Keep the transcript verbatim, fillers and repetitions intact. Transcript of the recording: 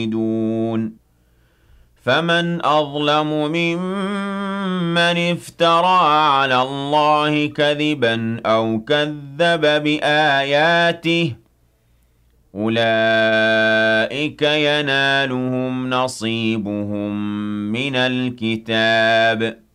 دون فمن أظلم ممن افترى على الله كذبا أو كذب بآياته أولئك ينالهم نصيبهم من الكتاب